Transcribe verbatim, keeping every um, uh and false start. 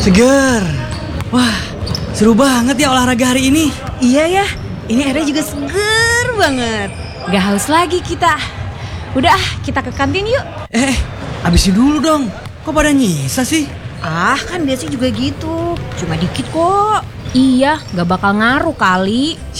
Seger. Wah, seru banget ya olahraga hari ini. Iya ya, ini airnya juga seger banget. Gak haus lagi kita. Udah ah, kita ke kantin yuk. Eh, habisin dulu dong. Kok pada nyisa sih? Ah, kan biasanya juga gitu. Cuma dikit kok. Iya, gak bakal ngaruh kali.